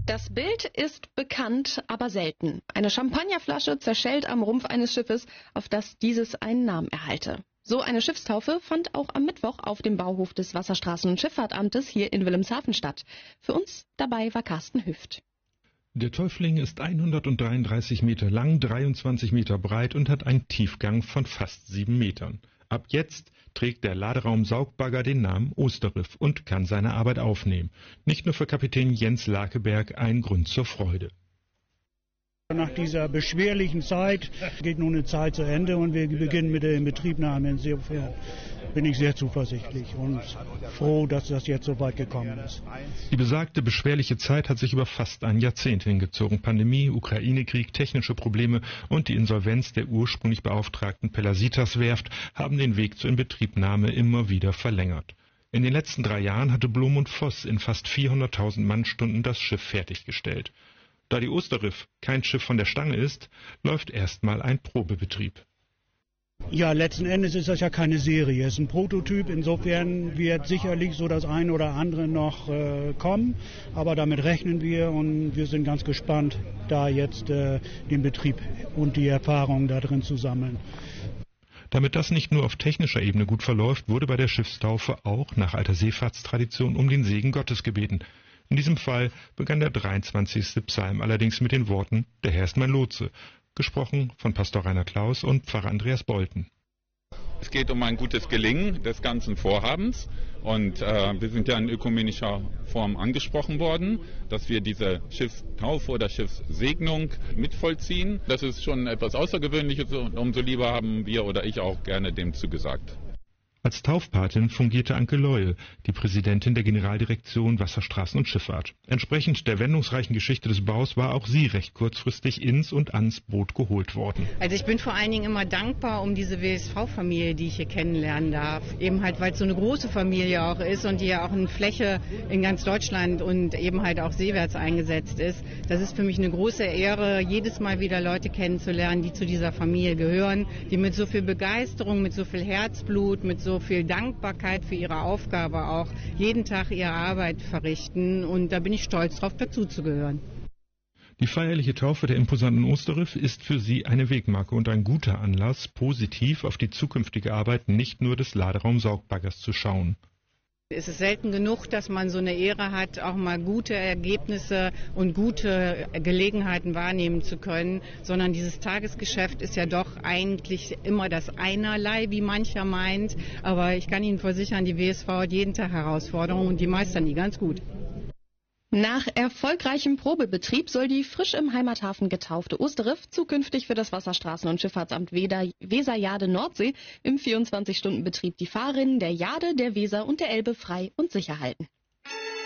Das Bild ist bekannt, aber selten. Eine Champagnerflasche zerschellt am Rumpf eines Schiffes, auf das dieses einen Namen erhalte. So eine Schiffstaufe fand auch am Mittwoch auf dem Bauhof des Wasserstraßen- und Schifffahrtamtes hier in Wilhelmshaven statt. Für uns dabei war Carsten Hüft. Der Täufling ist 133 Meter lang, 23 Meter breit und hat einen Tiefgang von fast 7 Metern. Ab jetzt trägt der Laderaum-Saugbagger den Namen Osterriff und kann seine Arbeit aufnehmen. Nicht nur für Kapitän Jens Lakeberg ein Grund zur Freude. Nach dieser beschwerlichen Zeit geht nun eine Zeit zu Ende und wir beginnen mit der Inbetriebnahme. Insofern bin ich sehr zuversichtlich und froh, dass das jetzt so weit gekommen ist. Die besagte beschwerliche Zeit hat sich über fast ein Jahrzehnt hingezogen. Pandemie, Ukraine-Krieg, technische Probleme und die Insolvenz der ursprünglich beauftragten Pelasitas-Werft haben den Weg zur Inbetriebnahme immer wieder verlängert. In den letzten 3 Jahren hatte Blom & Voss in fast 400.000 Mannstunden das Schiff fertiggestellt. Da die Osterriff kein Schiff von der Stange ist, läuft erstmal ein Probebetrieb. Ja, letzten Endes ist das ja keine Serie, es ist ein Prototyp. Insofern wird sicherlich so das eine oder andere noch kommen, aber damit rechnen wir und wir sind ganz gespannt, da jetzt den Betrieb und die Erfahrungen da drin zu sammeln. Damit das nicht nur auf technischer Ebene gut verläuft, wurde bei der Schiffstaufe auch nach alter Seefahrtstradition um den Segen Gottes gebeten. In diesem Fall begann der 23. Psalm allerdings mit den Worten »Der Herr ist mein Lotse«, gesprochen von Pastor Rainer Klaus und Pfarrer Andreas Bolten. Es geht um ein gutes Gelingen des ganzen Vorhabens und wir sind ja in ökumenischer Form angesprochen worden, dass wir diese Schiffstaufe oder Schiffssegnung mitvollziehen. Das ist schon etwas Außergewöhnliches und umso lieber haben wir oder ich auch gerne dem zugesagt. Als Taufpatin fungierte Anke Leue, die Präsidentin der Generaldirektion Wasserstraßen und Schifffahrt. Entsprechend der wendungsreichen Geschichte des Baus war auch sie recht kurzfristig ins und ans Boot geholt worden. Also ich bin vor allen Dingen immer dankbar um diese WSV-Familie, die ich hier kennenlernen darf. Eben halt, weil es so eine große Familie auch ist und die ja auch in Fläche in ganz Deutschland und eben halt auch seewärts eingesetzt ist. Das ist für mich eine große Ehre, jedes Mal wieder Leute kennenzulernen, die zu dieser Familie gehören, die mit so viel Begeisterung, mit so viel Herzblut, mit so viel Dankbarkeit für ihre Aufgabe auch jeden Tag ihre Arbeit verrichten und da bin ich stolz drauf, dazuzugehören. Die feierliche Taufe der imposanten Osterriff ist für sie eine Wegmarke und ein guter Anlass, positiv auf die zukünftige Arbeit nicht nur des Laderaum-Saugbaggers zu schauen. Es ist selten genug, dass man so eine Ehre hat, auch mal gute Ergebnisse und gute Gelegenheiten wahrnehmen zu können, sondern dieses Tagesgeschäft ist ja doch eigentlich immer das Einerlei, wie mancher meint. Aber ich kann Ihnen versichern, die WSV hat jeden Tag Herausforderungen und die meistern die ganz gut. Nach erfolgreichem Probebetrieb soll die frisch im Heimathafen getaufte Osterriff zukünftig für das Wasserstraßen- und Schifffahrtsamt Weser-Jade-Nordsee im 24-Stunden-Betrieb die Fahrerinnen der Jade, der Weser und der Elbe frei und sicher halten.